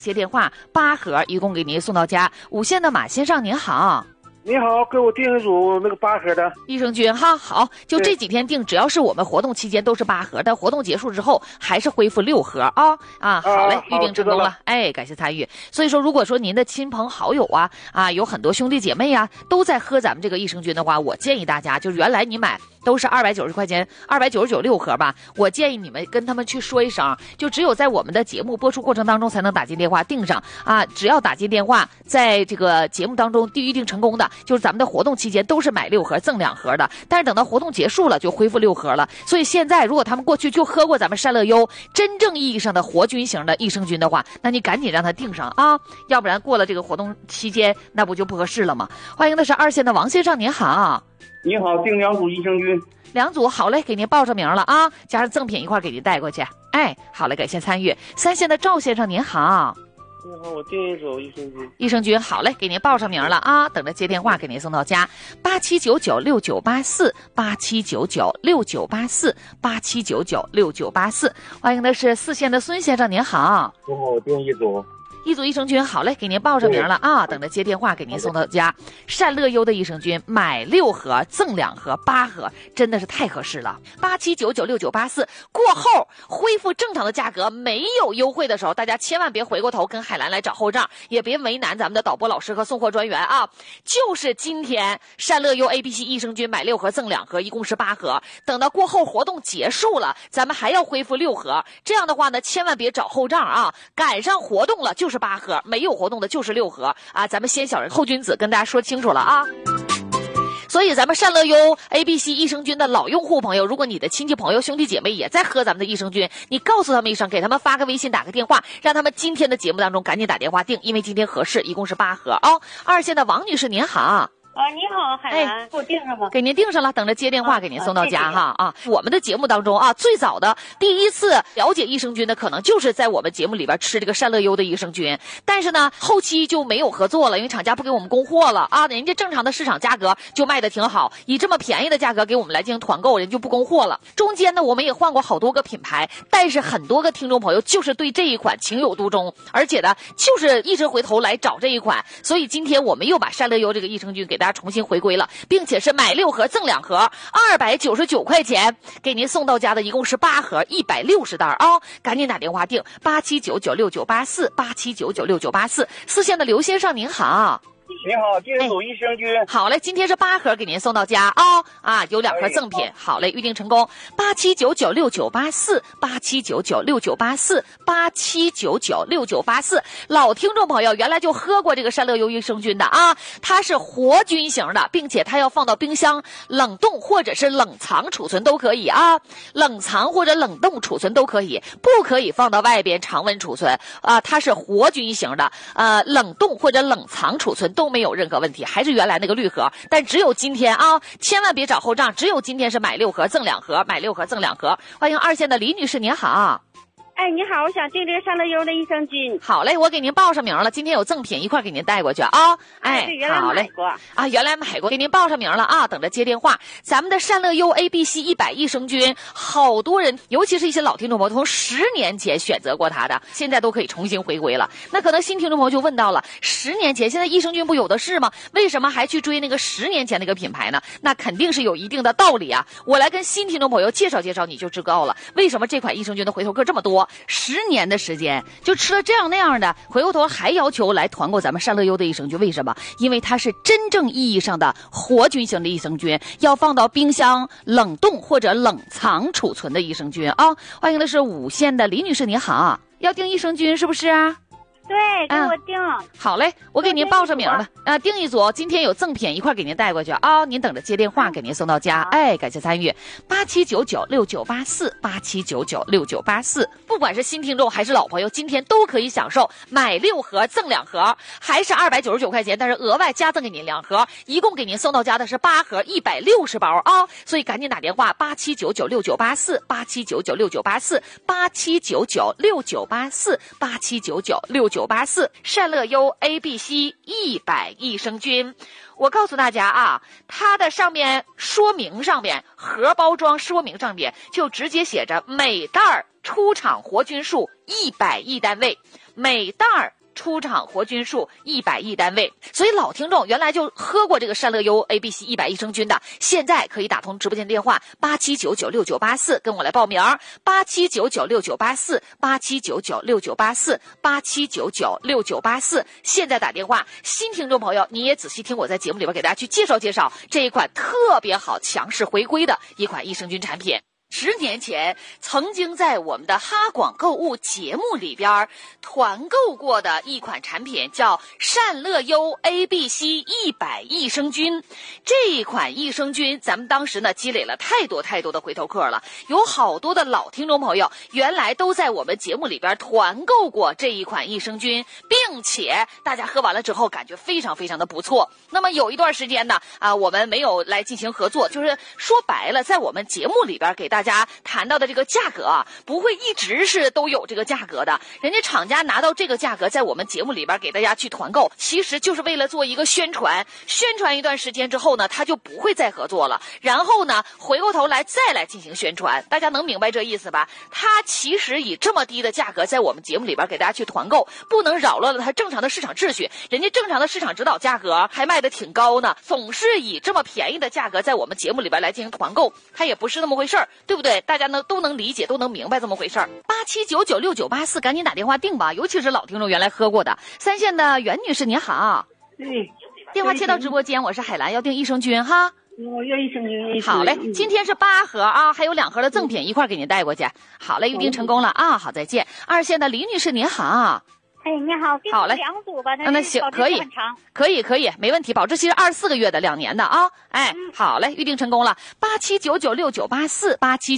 接电话8盒，一共给您送到家。5线的马先生您好。 你好，给我订一组那个8盒的益生菌哈。好，就这几天订，只要是我们活动期间都是8盒，但活动结束之后还是恢复6盒啊。好嘞，预定成功了。哎，感谢参与。所以说，如果说您的亲朋好友有很多兄弟姐妹都在喝咱们这个益生菌的话，我建议大家，就原来你买都是290块钱，299 6盒吧。我建议你们跟他们去说一声，就只有在我们的节目播出过程当中才能打进电话订上啊。只要打进电话，在这个节目当中预定成功的，就是咱们的活动期间都是买6盒赠2盒的。但是等到活动结束了，就恢复6盒了。所以现在如果他们过去就喝过咱们善乐优真正意义上的活菌型的益生菌的话，那你赶紧让他订上啊，要不然过了这个活动期间，那不就不合适了吗？欢迎的是2线的王先生，您好。 你好，订2组益生菌。 2组，好嘞，给您报上名了啊，加上赠品一块给您带过去。哎，好嘞，感谢参与。3线的赵先生您好。 你好，我订一组益生菌。 益生菌，好嘞，给您报上名了啊，等着接电话给您送到家。87996984，87996984，87996984。欢迎的是4线的孙先生您好。 你好，我订一组益生菌，好嘞，给您报上名了啊，等着接电话给您送到家。善乐优的益生菌，买6盒赠2盒，8盒，真的是太合适了。87996984过后恢复正常的价格，没有优惠的时候，大家千万别回过头跟海兰来找后账，也别为难咱们的导播老师和送货专员啊。就是今天善乐优 ABC 益生菌买6盒赠2盒，一共是8盒。等到过后活动结束了，咱们还要恢复6盒。这样的话呢，千万别找后账啊，赶上活动了就是8盒，没有活动的就是6盒啊！咱们先小人后君子，跟大家说清楚了啊。所以咱们善乐优 ABC 益生菌的老用户朋友，如果你的亲戚朋友兄弟姐妹也在喝咱们的益生菌，你告诉他们一声，给他们发个微信打个电话，让他们今天的节目当中赶紧打电话订，因为今天合适，一共是8盒啊。2线的王女士您好。 你好，海兰，给我订上吗？ 给您订上了，等着接电话给您送到家哈。我们的节目当中最早的第一次了解益生菌的，可能就是在我们节目里边吃这个善乐优的益生菌，但是呢，后期就没有合作了，因为厂家不给我们供货了啊，人家正常的市场价格就卖的挺好，以这么便宜的价格给我们来进行团购，人就不供货了。中间呢，我们也换过好多个品牌，但是很多个听众朋友就是对这一款情有独钟，而且呢，就是一直回头来找这一款，所以今天我们又把善乐优这个益生菌给大家重新回归了，并且是买6盒赠2盒，299块钱给您送到家的，一共是8盒，160袋啊！赶紧打电话订87996984，87996984。4线的刘先生您好。 你好，订一组益生菌。 好嘞，今天是8盒给您送到家有2盒赠品。好嘞，预定成功。87996984，87996984，87996984。老听众朋友原来就喝过这个善乐优益生菌的它是活菌型的，并且它要放到冰箱冷冻或者是冷藏储存都可以冷藏或者冷冻储存都可以，不可以放到外边常温储存它是活菌型的冷冻或者冷藏储存都没有任何问题，还是原来那个绿盒，但只有今天千万别找后账，只有今天是买6盒赠2盒，买6盒赠2盒。欢迎2线的李女士您好。 你好，我想订这个善乐优的益生菌。 好嘞，我给您报上名了，今天有赠品一块给您带过去对，原来买过原来买过，给您报上名了等着接电话。咱们的善乐优 ABC 100益生菌，好多人，尤其是一些老听众朋友，从10年前选择过它的，现在都可以重新回归了。那可能新听众朋友就问到了，10年前，现在益生菌不有的是吗？为什么还去追那个10年前那个品牌呢？那肯定是有一定的道理我来跟新听众朋友介绍介绍，你就知道了为什么这款益生菌的回头客这么多。10年的时间就吃了这样那样的，回过头还要求来团购咱们善乐优的益生菌，为什么？因为它是真正意义上的活菌型的益生菌，要放到冰箱冷冻或者冷藏储存的益生菌欢迎的是5线的李女士，你好，要订益生菌是不是对，给我订好嘞，我给您报上名了订一组，今天有赠品一块给您带过去您等着接电话给您送到家感谢参与。87996984，87996984。不管是新听众还是老朋友，今天都可以享受买6盒赠2盒，还是299块钱，但是额外加赠给您2盒，一共给您送到家的是8盒160包所以赶紧打电话87996984，87996984，87996984，87996984。善乐优 ABC 100益生菌，我告诉大家它的上面说明上面盒包装说明上面就直接写着每袋出厂活菌数100亿单位， 每袋出厂活菌数100亿单位。所以老听众原来就喝过这个善乐优 ABC 100益生菌的，现在可以打通直播间电话87996984跟我来报名，87996984 87996984 87996984，现在打电话。新听众朋友，你也仔细听我在节目里边给大家去介绍介绍这一款特别好、强势回归的一款益生菌产品。10年前曾经在我们的哈广购物节目里边团购过的一款产品叫善乐优 ABC 100益生菌。这一款益生菌咱们当时呢积累了太多的回头客了，有好多的老听众朋友原来都在我们节目里边团购过这一款益生菌，并且大家喝完了之后感觉非常的不错。那么有一段时间呢我们没有来进行合作，就是说白了在我们节目里边给大家谈到的这个价格不会一直是都有这个价格的，人家厂家拿到这个价格在我们节目里边给大家去团购，其实就是为了做一个宣传一段时间之后呢他就不会再合作了，然后呢回过头来再来进行宣传，大家能明白这意思吧？他其实以这么低的价格在我们节目里边给大家去团购，不能扰乱了他正常的市场秩序，人家正常的市场指导价格还卖得挺高呢，总是以这么便宜的价格在我们节目里边来进行团购，它也不是那么回事儿，对不对？大家呢都能理解，都能明白这么回事儿。87996984，赶紧打电话订吧，尤其是老听众原来喝过的。3线的袁女士您好，电话切到直播间，我是海兰，要订益生菌哈。 我要益生菌。 好嘞，今天是8盒啊，还有2盒的赠品一块给您带过去。好嘞，预定成功了啊，好，再见。2线的李女士您好。 哎，你好， 好嘞 2组吧， 那行，可以，没问题，保质期是24个月的2年的啊。哎，好嘞，预定成功了。87996984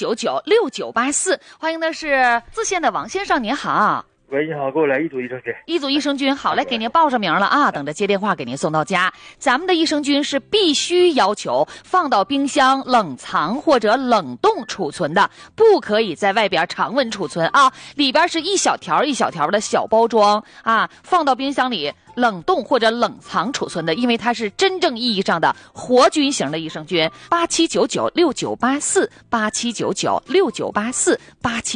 87996984，欢迎的是4线的王先生，您好。 喂，你好，给我来一组益生菌。 一组益生菌，好嘞，给您报上名了啊，等着接电话给您送到家。咱们的益生菌是必须要求放到冰箱冷藏或者冷冻储存的，不可以在外边常温储存啊。里边是一小条一小条的小包装啊，放到冰箱里冷冻或者冷藏储存的，因为它是真正意义上的活菌型的益生菌。87996984 87996984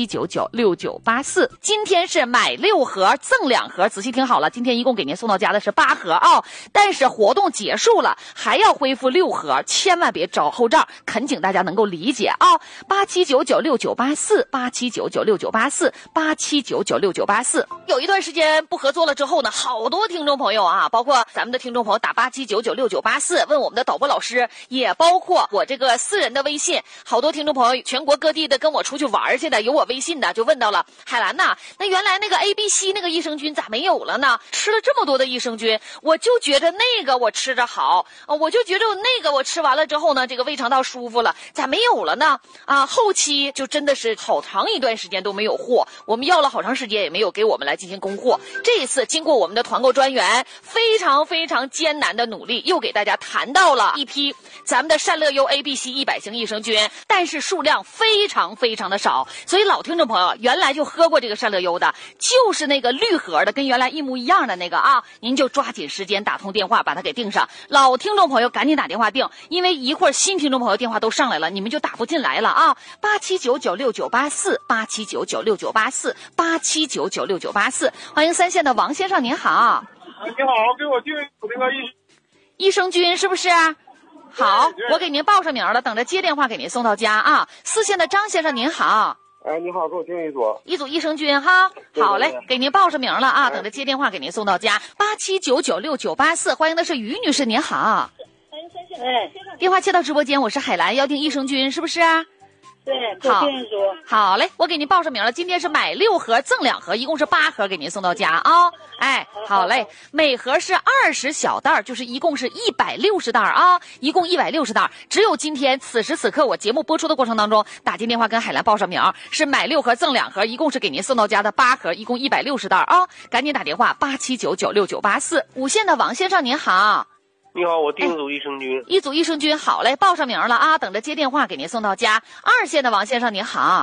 87996984，今天是买6盒赠2盒，仔细听好了，今天一共给您送到家的是8盒啊，但是活动结束了还要恢复6盒，千万别找后账，恳请大家能够理解啊。87996984 87996984 87996984，有一段时间不合作了之后呢，好多听众朋友啊，包括咱们的听众朋友打87996984问我们的导播老师，也包括我这个私人的微信，好多听众朋友全国各地的跟我出去玩去的，有我微信的就问到了，海兰呐，那原来那个 ABC 那个益生菌咋没有了呢？吃了这么多的益生菌，我就觉得那个我吃着好，我就觉得那个我吃完了之后呢，这个胃肠道舒服了，咋没有了呢？啊，后期就真的是好长一段时间都没有货，我们要了好长时间也没有给我们来进行供货。这一次经过我们的团购专员非常艰难的努力，又给大家谈到了一批咱们的善乐优 ABC 100型益生菌，但是数量非常的少，所以老听众朋友原来就喝过这个善乐优的，就是那个绿盒的，跟原来一模一样的那个啊，您就抓紧时间打通电话把它给订上。老听众朋友赶紧打电话订，因为一会儿新听众朋友电话都上来了，你们就打不进来了啊。87996984 87996984 87996984，欢迎3线的王先生您好。 你好，给我订那个益生菌是不是？好，我给您报上名了，等着接电话给您送到家啊。4线的张先生您好。 哎，你好，给我订一组益生菌哈。好嘞，给您报上名了啊，等着接电话给您送到家。87996984，欢迎的是于女士您好。电话接到直播间，我是海兰，要订益生菌是不是？ 对， 好，好嘞，我给您报上名了，今天是买6盒赠2盒，一共是8盒给您送到家啊。哎，好嘞，每盒是20小袋，就是一共是160袋啊，一共160袋。只有今天此时此刻我节目播出的过程当中，打进电话跟海兰报上名，是买6盒赠2盒，一共是给您送到家的8盒，一共160袋啊。赶紧打电话87996984。5线的王先生您好。 你好，我订一组益生菌。 一组益生菌，好嘞，报上名了啊，等着接电话给您送到家。2线的王先生您好。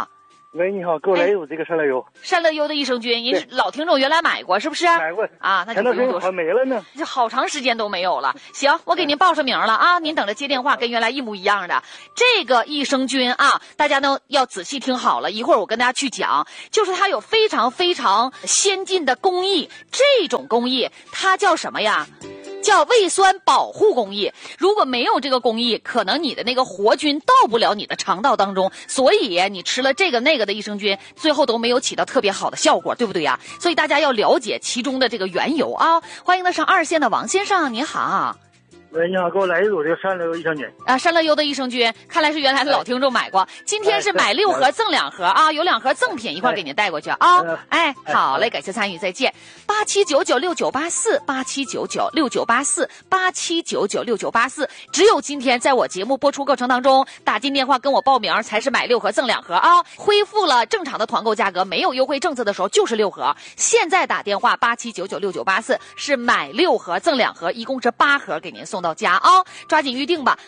喂，你好，给我来一组这个善乐优。 善乐优的益生菌，您是老听众，原来买过是不是？ 买过啊，那就不用多说。 没了呢， 这好长时间都没有了。行，我给您报上名了啊，您等着接电话，跟原来一模一样的。这个益生菌啊，大家呢要仔细听好了，一会儿我跟大家去讲，就是它有非常非常先进的工艺，这种工艺它叫什么呀？叫胃酸保护工艺。如果没有这个工艺，可能你的那个活菌到不了你的肠道当中，所以你吃了这个那个的益生菌，最后都没有起到特别好的效果，对不对呀？所以大家要了解其中的这个缘由啊。欢迎的上二线的王先生，您好。 喂，你好，给我来一组这个善乐优益生菌啊，善乐优的益生菌，看来是原来的老听众买过。今天是买6盒赠2盒啊，有2盒赠品一块给您带过去啊。好嘞，感谢参与，再见。87996984，87996984，87996984，只有今天在我节目播出过程当中打进电话跟我报名，才是买6盒赠2盒啊。恢复了正常的团购价格，没有优惠政策的时候就是6盒。现在打电话87996984是买6盒赠2盒，一共是8盒给您送到家啊，抓紧预定吧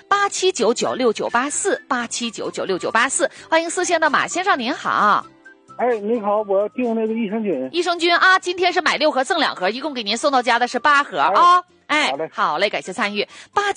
，87996984，87996984。欢迎4线的马先生，您好。 哎，你好，我要订那个益生菌。 益生菌啊，今天是买6盒赠2盒，一共给您送到家的是8盒啊。好嘞，感谢参与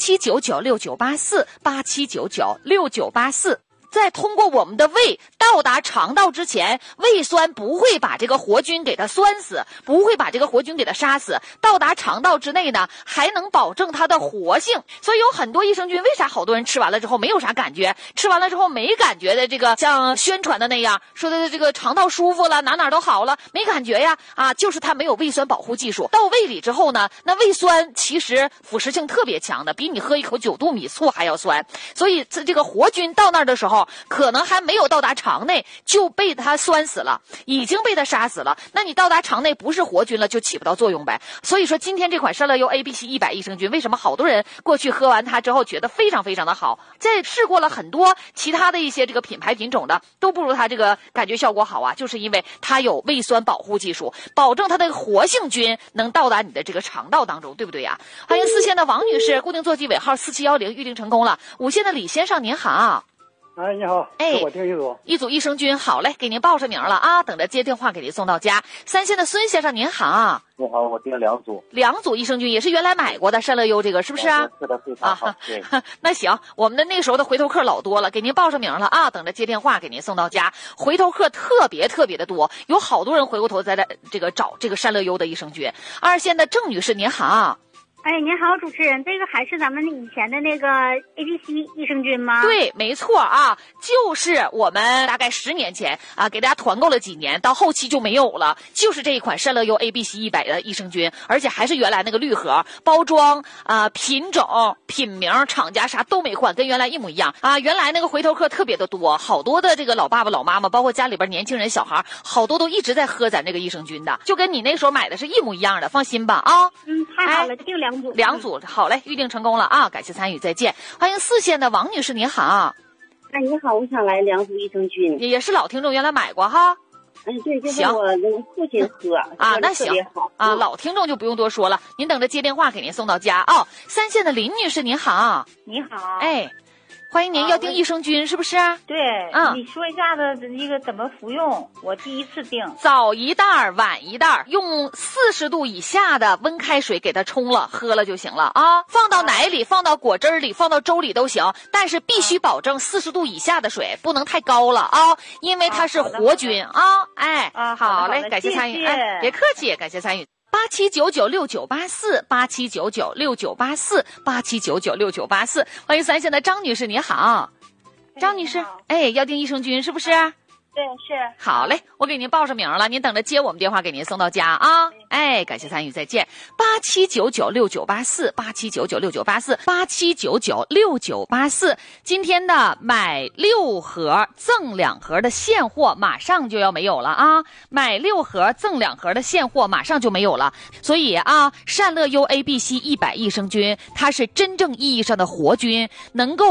，87996984，87996984。在通过我们的胃到达肠道之前，胃酸不会把这个活菌给它酸死，不会把这个活菌给它杀死，到达肠道之内呢，还能保证它的活性。所以有很多益生菌，为啥好多人吃完了之后没有啥感觉，吃完了之后没感觉的，这个像宣传的那样说的这个肠道舒服了，哪都好了，没感觉呀，就是它没有胃酸保护技术。到胃里之后呢，那胃酸其实腐蚀性特别强的，比你喝一口9度米醋还要酸。所以这个活菌到那儿的时候，可能还没有到达肠内就被它酸死了，已经被它杀死了。那你到达肠内不是活菌了，就起不到作用呗。所以说今天这款善乐优 ABC100益生菌，为什么好多人过去喝完它之后觉得非常非常的好，在试过了很多其他的一些这个品牌品种的，都不如它这个感觉效果好啊，就是因为它有胃酸保护技术，保证它的活性菌能到达你的这个肠道当中，对不对呀？欢迎4线的王女士，固定座机尾号4710，预定成功了。5线的李先生，您好。 哎，你好，我订一组益生菌，好嘞，给您报上名了啊，等着接电话给您送到家。3线的孙先生，您好。 你好，我订2组 ，2组益生菌也是原来买过的善乐优，这个是不是啊？ 是的，非常好。对， 那行，我们的那时候的回头客老多了，给您报上名了啊，等着接电话给您送到家。回头客特别的多，有好多人回过头在这个找这个善乐优的益生菌。2线的郑女士，您好。 哎，您好，主持人，这个还是咱们以前的那个 ABC 益生菌吗？ 对，没错啊，就是我们大概10年前啊，给大家团购了几年，到后期就没有了，就是这一款善乐优 ABC100的益生菌，而且还是原来那个绿盒，包装品种、品名、厂家啥都没换，跟原来一模一样啊。原来那个回头客特别的多，好多的这个老爸爸、老妈妈，包括家里边年轻人、小孩，好多都一直在喝咱这个益生菌的，就跟你那时候买的是一模一样的，放心吧啊。 太好了，订 2组，好嘞，预定成功了啊！感谢参与，再见。欢迎4线的王女士，您好。 哎，你好，我想来2组益生菌， 也是老听众，原来买过哈。 对，就是我那个父亲喝啊，那行啊，老听众就不用多说了，您等着接电话给您送到家啊。3线的林女士，您好。 你好。 哎。欢迎您，要订益生菌是不是？ 对，你说一下子一个怎么服用？我第一次订， 早1袋晚1袋，用40度以下的温开水给它冲了，喝了就行了啊。放到奶里，放到果汁里，放到粥里都行，但是必须保证40度以下的水，不能太高了啊，因为它是活菌啊。好嘞，感谢参与，别客气，感谢参与。87996984，87996984，87996984。欢迎3线的张女士，你好。张女士，要订益生菌是不是？ 对，是。 好嘞，我给您报上名了，您等着接我们电话给您送到家啊。感谢参与，再见。87996984，87996984，87996984。今天的买6盒赠2盒的现货马上就要没有了啊！买6盒赠2盒的现货马上就没有了，所以善乐优 ABC100益生菌，它是真正意义上的活菌，能够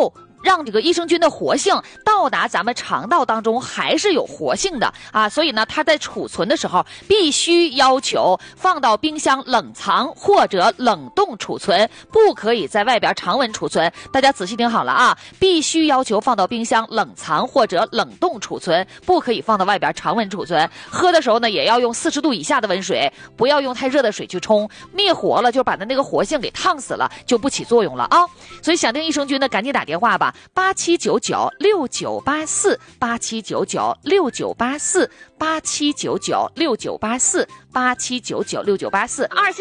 让这个益生菌的活性到达咱们肠道当中还是有活性的啊，所以呢，它在储存的时候必须要求放到冰箱冷藏或者冷冻储存，不可以在外边常温储存。大家仔细听好了啊，必须要求放到冰箱冷藏或者冷冻储存，不可以放到外边常温储存。喝的时候呢，也要用40度以下的温水，不要用太热的水去冲，灭活了就把它那个活性给烫死了，就不起作用了啊。所以想听益生菌的赶紧打电话吧，87996984，87996984，87996984，87996984。